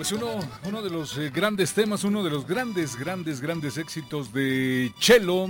Pues uno de los grandes temas, uno de los grandes éxitos de Chelo,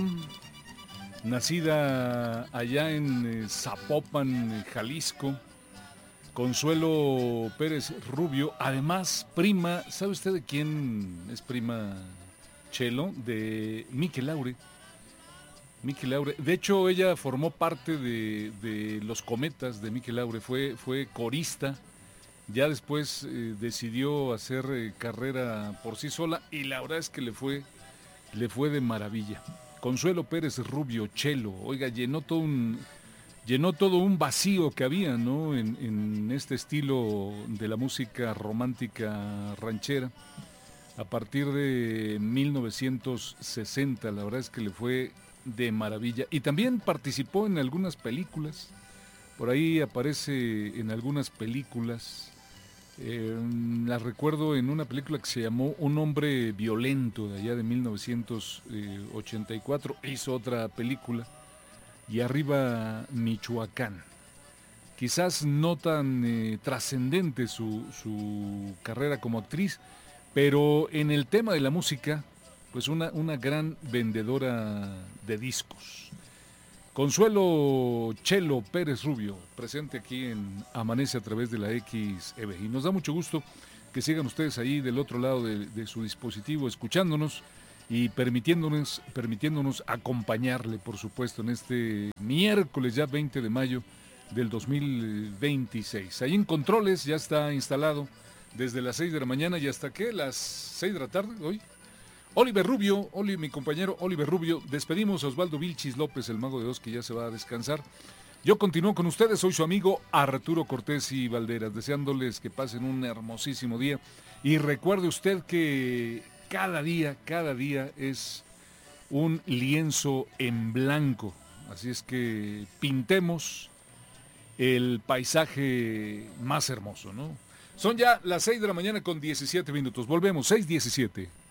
nacida allá en Zapopan, Jalisco, Consuelo Pérez Rubio, además prima, ¿sabe usted de quién es prima Chelo? De Miki Laure. Miki Laure, de hecho ella formó parte de Los Cometas de Miki Laure, fue corista. Ya después decidió hacer carrera por sí sola y la verdad es que le fue de maravilla. Consuelo Pérez Rubio, Chelo, oiga, llenó todo un vacío que había, ¿no? En este estilo de la música romántica ranchera. A partir de 1960, la verdad es que le fue de maravilla. Y también participó en algunas películas. Por ahí aparece en algunas películas. La recuerdo en una película que se llamó Un hombre violento, de allá de 1984. Hizo otra película, Y arriba Michoacán. Quizás no tan trascendente su carrera como actriz, pero en el tema de la música, pues una gran vendedora de discos. Consuelo Chelo Pérez Rubio, presente aquí en Amanece a través de la XEB. Y nos da mucho gusto que sigan ustedes ahí del otro lado de su dispositivo, escuchándonos y permitiéndonos acompañarle, por supuesto, en este miércoles ya 20 de mayo del 2026. Ahí en Controles ya está instalado desde las 6 de la mañana y hasta ¿qué? Las 6 de la tarde hoy. Oliver Rubio, mi compañero Oliver Rubio. Despedimos a Osvaldo Vilchis López, el mago de Oz, que ya se va a descansar. Yo continúo con ustedes, soy su amigo Arturo Cortés y Valderas, deseándoles que pasen un hermosísimo día. Y recuerde usted que cada día es un lienzo en blanco. Así es que pintemos el paisaje más hermoso, ¿no? Son ya las 6 de la mañana con 17 minutos. Volvemos, 6:17.